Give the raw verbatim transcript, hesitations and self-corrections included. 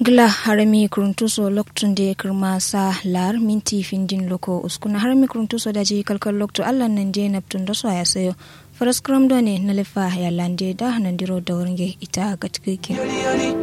Gla harami kuruntuso loktun de kirma sa lar minti findin loko uskuna harami kuruntuso da ji kalkal loktu Allah nan je naptun da so ya sayo faras kram do ne na lefa ya lande da nan diro da wurin ita ga tikike